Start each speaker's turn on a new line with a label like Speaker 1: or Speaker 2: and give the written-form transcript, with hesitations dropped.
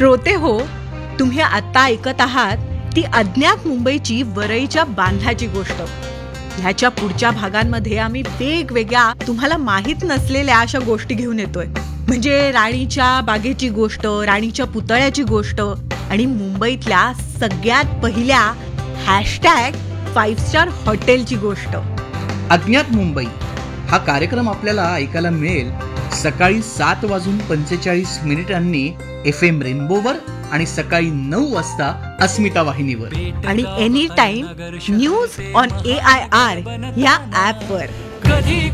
Speaker 1: श्रोते हो, तुम्ही आता ऐकत आहात ती अज्ञात मुंबईची वरईच्या बांधाची गोष्ट. ह्याच्या पुढच्या भागांमध्ये आम्ही वेगवेगळ्या तुम्हाला माहित नसलेल्या अशा गोष्टी घेऊन येतोय. म्हणजे राणीच्या बागेची गोष्ट, राणीच्या पुतळ्याची गोष्ट आणि मुंबईतल्या सगळ्यात पहिल्या #5 स्टार हॉटेलची गोष्ट.
Speaker 2: अज्ञात मुंबई हा कार्यक्रम आपल्याला ऐकायला मिळेल सकाळी 7:45 FM रेनबोवर आणि सकाळी 9 वाजता अस्मिता वाहिनीवर
Speaker 1: आणि any time news on AIR या ॲपवर.